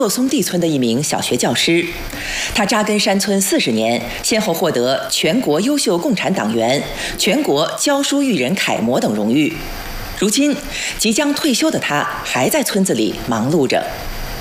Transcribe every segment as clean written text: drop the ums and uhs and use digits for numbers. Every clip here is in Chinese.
洛松地村的一名小学教师，他扎根山村40年，先后获得全国优秀共产党员、全国教书育人楷模等荣誉。如今，即将退休的他还在村子里忙碌着。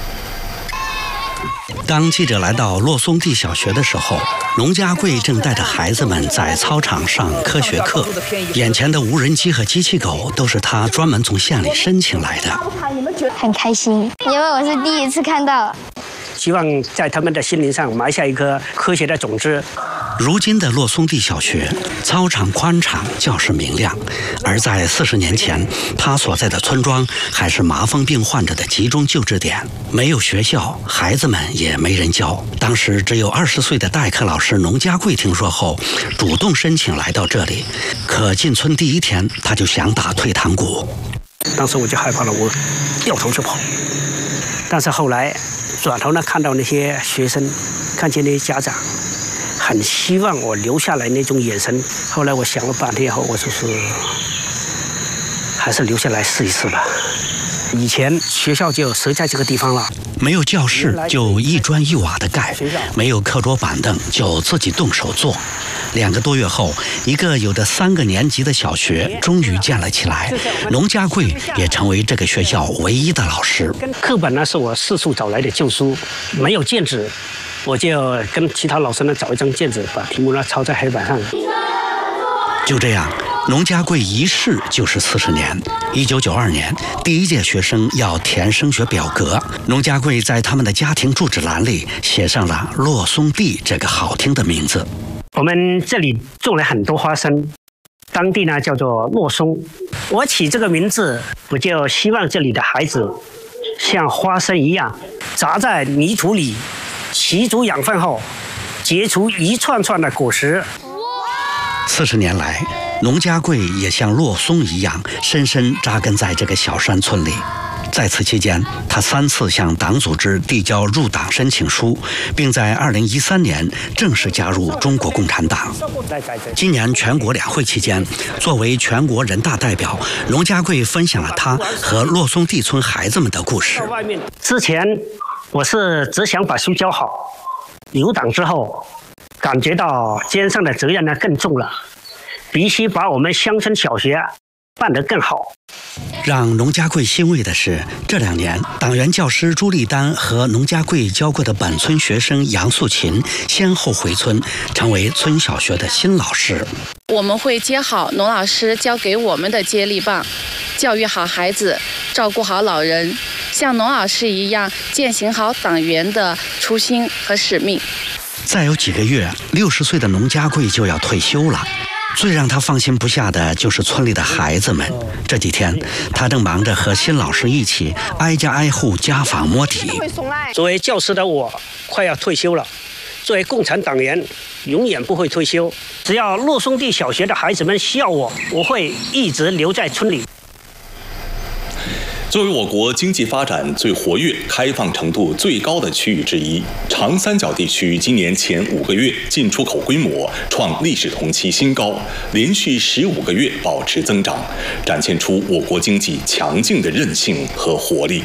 当记者来到洛松地小学的时候，农家贵正带着孩子们在操场上科学课。眼前的无人机和机器狗都是他专门从县里申请来的。 很开心，因为我是第一次看到。 希望在他们的心灵上埋下一颗科学的种子。 如今的洛松地小学，操场宽敞，教室明亮。而在40年前，他所在的村庄还是麻风病患者的集中救治点，没有学校，孩子们也没人教。当时只有20岁的代课老师农家贵听说后，主动申请来到这里。可进村第1天，他就想打退堂鼓。 当时我就害怕了，我掉头就跑。但是后来转头呢，看到那些学生，看见那些家长，很希望我留下来那种眼神。后来我想了半天后，我说是还是留下来试一试吧。以前学校就设在这个地方了， 没有教室就一砖一瓦的盖，没有课桌板凳就自己动手做。2个多月后，一个有的3个年级的小学终于建了起来。农家贵也成为这个学校唯一的老师。 课本呢是我四处找来的旧书，没有卷纸，我就跟其他老师呢找一张卷纸，把题目呢抄在黑板上。 就这样，农家贵一试就是40年。1992年，第1届学生要填升学表格，农家贵在他们的家庭住址栏里写上了洛松地这个好听的名字。 我们这里种了很多花生，当地呢叫做洛松。我起这个名字，我就希望这里的孩子像花生一样，扎在泥土里，吸足养分后，结出一串串的果实。 40年来，农家贵也像洛松一样，深深扎根在这个小山村里。在此期间，他3次向党组织递交入党申请书，并在2013年正式加入中国共产党。今年全国两会期间，作为全国人大代表，农家贵分享了他和洛松地村孩子们的故事。 之前我是只想把书教好，入党之后，感觉到肩上的责任呢更重了，必须把我们乡村小学办得更好。 让农家贵欣慰的是，这2年，党员教师朱立丹和农家贵教过的本村学生杨素琴先后回村，成为村小学的新老师。 我们会接好农老师交给我们的接力棒，教育好孩子，照顾好老人，像农老师一样践行好党员的初心和使命。 再有几个月，60岁的农家贵就要退休了。最让他放心不下的就是村里的孩子们。这几天，他正忙着和新老师一起挨家挨户家访摸底。 作为教师的我，快要退休了。作为共产党员，永远不会退休。只要洛松地小学的孩子们需要我，我会一直留在村里。 作为我国经济发展最活跃、开放程度最高的区域之一，长三角地区今年前5个月进出口规模创历史同期新高，连续15个月保持增长，展现出我国经济强劲的韧性和活力。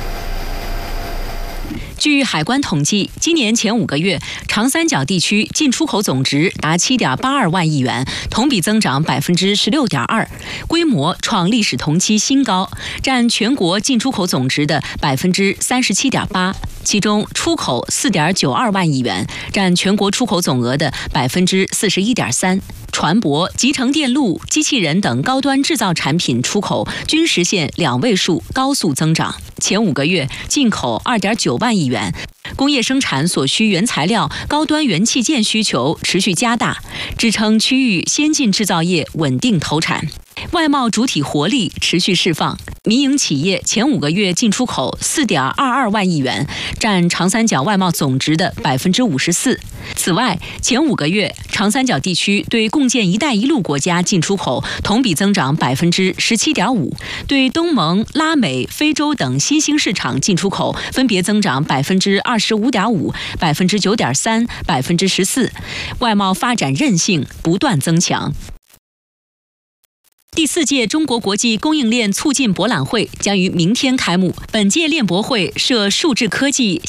据海关统计，今年前5个月，长三角地区进出口总值达7.82万亿元，同比增长16.2%，规模创历史同期新高，占全国进出口总值的37.8%。其中，出口4.92万亿元，占全国出口总额的41.3%。船舶、集成电路、机器人等高端制造产品出口均实现2位数高速增长。前5个月，进口2.9万亿元。工业生产所需原材料、高端元器件需求持续加大，支撑区域先进制造业稳定投产。外贸主体活力持续释放，民营企业前5个月进出口4.22万亿元，占长三角外贸总值的54%。此外，前5个月，长三角地区对共建“一带一路”国家进出口同比增长17.5%，对东盟、拉美、非洲等新兴市场进出口分别增长25.5%、9.3%、14%，外贸发展韧性不断增强。第4届中国国际供应链促进博览会将于明天开幕。本届链博会涉数智科技、